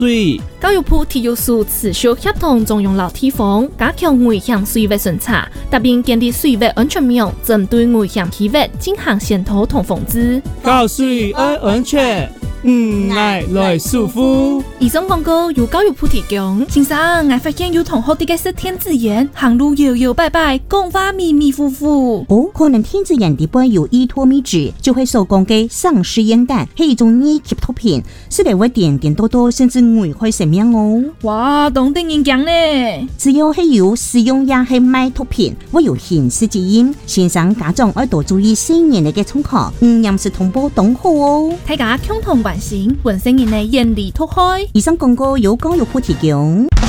水。 教育部体育署持续协同中央老地方，加强危险水域巡查，特别建立水域安全网，针对危险区域进行先导同防治。 教水安全，爱来舒服。 以上广告由教育部提供。先生，我发现有同学哋嘅食天子盐，行路摇摇摆摆，讲话迷迷糊糊。 可能天子盐底部有依托米质，就会受讲嘅丧尸烟弹，係一種二級毒品，使嚟會點點多多，甚至危害生命哦。 哇，當地人講呢？ 只要係有使用也係賣毒品，會有刑事責任。先生家長要多注意細年嚟嘅衝擊，嚴實通報董好哦。 大家共同關心，本身人嘅嚴厲脫開。 以上廣告由教育部提供。